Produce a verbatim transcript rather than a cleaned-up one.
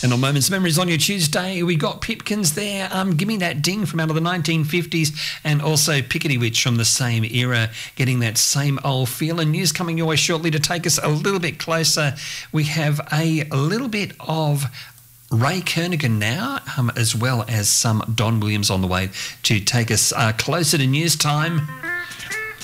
And on Moments Memories on your Tuesday, we got Pipkins there. Um, Give Me That Ding from out of the nineteen fifties, and also Pickety Witch from the same era, getting that same old feel. And news coming your way shortly to take us a little bit closer. We have a little bit of Ray Kernigan now, um, as well as some Don Williams on the way to take us uh, closer to news time.